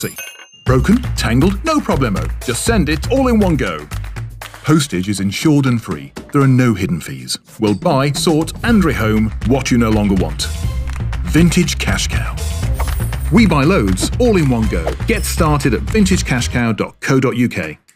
Broken? Tangled? No problemo. Just send it all in one go. Postage is insured and free. There are no hidden fees. We'll buy, sort and rehome what you no longer want. Vintage Cash Cow. We buy loads all in one go. Get started at vintagecashcow.co.uk.